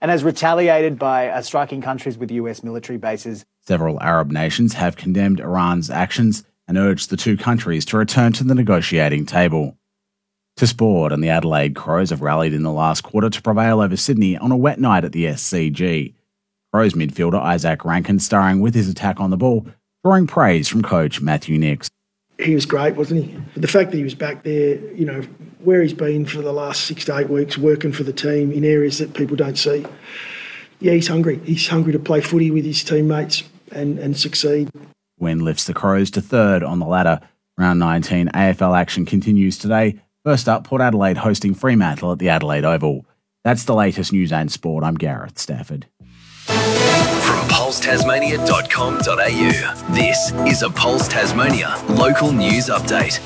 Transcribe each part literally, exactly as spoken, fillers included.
and has retaliated by uh, striking countries with U S military bases. Several Arab nations have condemned Iran's actions and urged the two countries to return to the negotiating table. To sport, and the Adelaide Crows have rallied in the last quarter to prevail over Sydney on a wet night at the S C G. Crows midfielder Isaac Rankin starring with his attack on the ball, drawing praise from coach Matthew Nix. He was great, wasn't he? But the fact that he was back there, you know, where he's been for the last six to eight weeks, working for the team in areas that people don't see. Yeah, he's hungry. He's hungry to play footy with his teammates and, and succeed. Win lifts the Crows to third on the ladder. Round nineteen A F L action continues today. First up, Port Adelaide hosting Fremantle at the Adelaide Oval. That's the latest news and sport. I'm Gareth Stafford. From pulse tasmania dot com dot a u, this is a Pulse Tasmania local news update.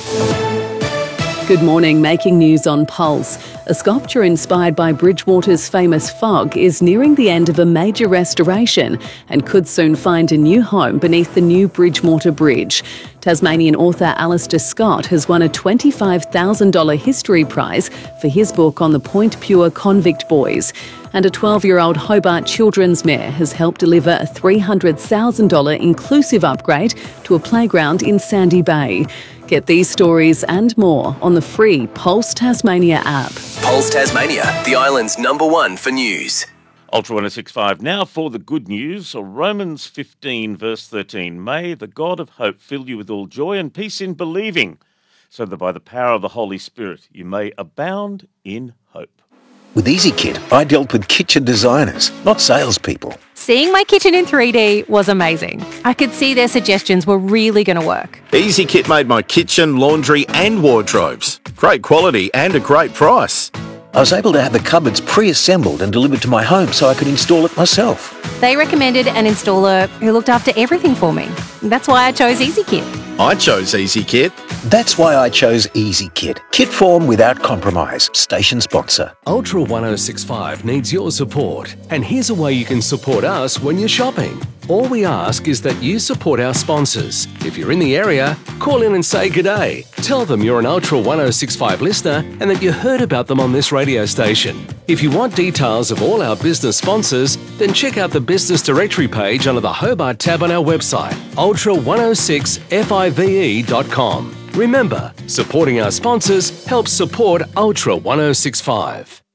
Good morning, making news on Pulse. A sculpture inspired by Bridgewater's famous fog is nearing the end of a major restoration and could soon find a new home beneath the new Bridgewater Bridge. Tasmanian author Alistair Scott has won a twenty-five thousand dollars history prize for his book on the Point Pure convict boys. And a twelve-year-old Hobart Children's Mayor has helped deliver a three hundred thousand dollars inclusive upgrade to a playground in Sandy Bay. Get these stories and more on the free Pulse Tasmania app. Pulse Tasmania, the island's number one for news. Ultra one oh six point five now for the good news. Romans fifteen verse thirteen. May the God of hope fill you with all joy and peace in believing, so that by the power of the Holy Spirit you may abound in hope. With EasyKit, I dealt with kitchen designers, not salespeople. Seeing my kitchen in three D was amazing. I could see their suggestions were really going to work. EasyKit made my kitchen, laundry and wardrobes. Great quality and a great price. I was able to have the cupboards pre-assembled and delivered to my home so I could install it myself. They recommended an installer who looked after everything for me. That's why I chose EasyKit. I chose EasyKit. That's why I chose EasyKit. Kit form without compromise. Station sponsor. Ultra one oh six point five needs your support. And here's a way you can support us when you're shopping. All we ask is that you support our sponsors. If you're in the area, call in and say g'day. Tell them you're an Ultra one oh six point five listener and that you heard about them on this radio station. If you want details of all our business sponsors, then check out the business directory page under the Hobart tab on our website, ultra one oh six five dot com. Remember, supporting our sponsors helps support Ultra one oh six point five.